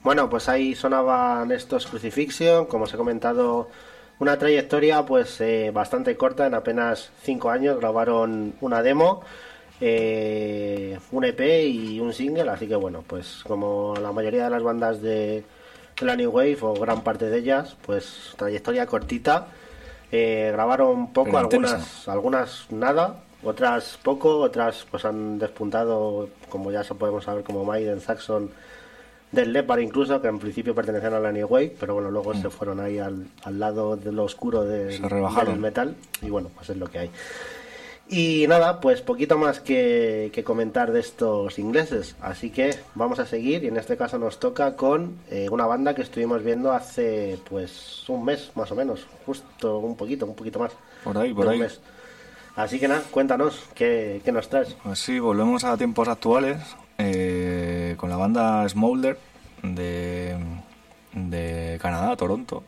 Bueno, pues ahí sonaban estos Crucifixion, como os he comentado, una trayectoria pues bastante corta, en apenas 5 años grabaron una demo, un EP y un single, así que bueno, pues como la mayoría de las bandas de la New Wave, o gran parte de ellas, pues trayectoria cortita, grabaron poco, Pero intensa. algunas nada, otras poco, otras pues han despuntado, como ya podemos saber, como Maiden, Saxon, del Leppard incluso, que en principio pertenecían a la New Wave, pero bueno, luego se fueron ahí al lado de lo oscuro Se rebajaron. del metal, y bueno, pues es lo que hay. Y nada, pues poquito más que comentar de estos ingleses, así que vamos a seguir, y en este caso nos toca con una banda que estuvimos viendo hace pues un mes más o menos, justo un poquito más. Por ahí, de por un ahí. mes. Así que nada, cuéntanos, ¿qué nos traes? Pues sí, volvemos a tiempos actuales con la banda Smolder de Canadá, Toronto.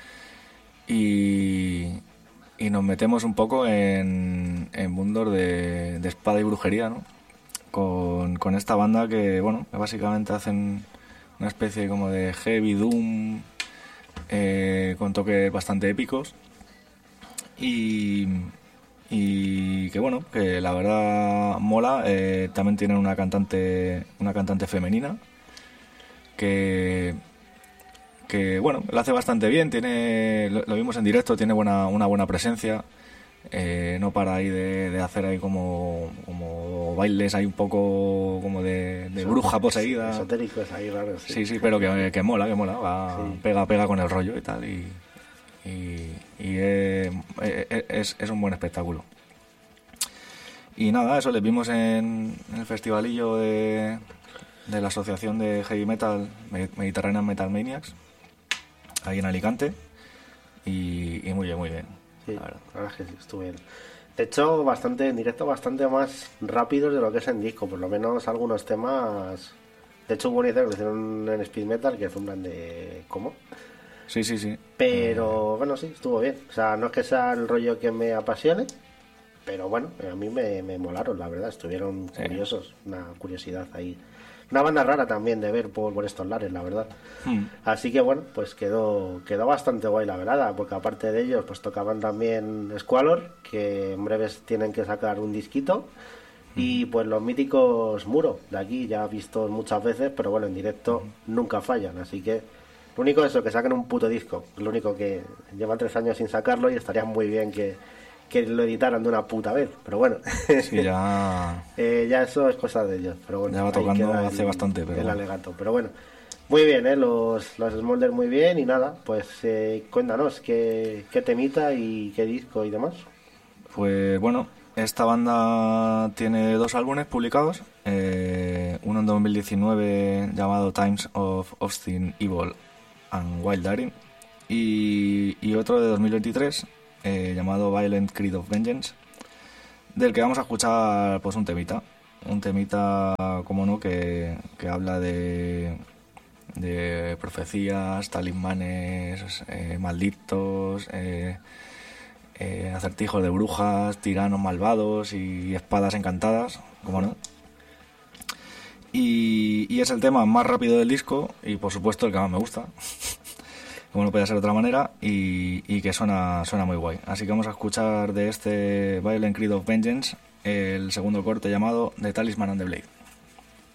Y nos metemos un poco en mundos de espada y brujería, ¿no? Con esta banda que, bueno, que básicamente hacen una especie como de heavy doom con toques bastante épicos y que bueno, que la verdad mola. También tienen una cantante femenina que bueno, lo hace bastante bien, lo vimos en directo, tiene una buena presencia, no para ahí de hacer ahí como bailes ahí un poco como de bruja poseída, Esotéricos ahí raros. sí, pero que mola, va, Sí. pega con el rollo y tal, y es un buen espectáculo. Y nada, eso les vimos en el festivalillo de la asociación de heavy metal Mediterranean Metal Maniacs, ahí en Alicante, y muy bien, Sí, la verdad. la verdad es que sí, estuve bien. De hecho, bastante en directo, bastante más rápidos de lo que es en disco, por lo menos algunos temas. De hecho, hubo una idea que lo hicieron en speed metal, que fue un plan de ¿cómo? Sí. Pero bueno, sí, estuvo bien. O sea, no es que sea el rollo que me apasione, pero bueno, a mí me molaron, la verdad. Estuvieron Sí. curiosos, una curiosidad ahí. Una banda rara también de ver por estos lares, la verdad. Así que bueno, pues quedó bastante guay la velada, porque aparte de ellos, pues tocaban también Squalor, que en breves tienen que sacar un disquito. Y pues los míticos Muro, de aquí, ya vistos muchas veces, pero bueno, en directo nunca fallan. Así que lo único es eso, que saquen un puto disco. Lo único que llevan 3 años sin sacarlo, y estaría muy bien que lo editaran de una puta vez. Pero bueno, Sí, ya ya eso es cosa de ellos. Pero bueno, Ya va ahí tocando queda hace bastante, pero el bueno. alegato. Pero bueno, muy bien, los Smolder muy bien. Y nada, pues cuéntanos qué temita y qué disco y demás. Pues bueno, esta banda tiene 2 álbumes publicados, uno en 2019 llamado Times of Austin Evil and Wild Daring y otro de 2023 llamado Violent Creed of Vengeance, del que vamos a escuchar pues un temita, como no, que habla de profecías, talismanes malditos, acertijos de brujas, tiranos malvados y espadas encantadas, como no. Y es el tema más rápido del disco y por supuesto el que más me gusta, como no podía ser de otra manera, y que suena muy guay. Así que vamos a escuchar de este Violent Creed of Vengeance el segundo corte llamado The Talisman and the Blade.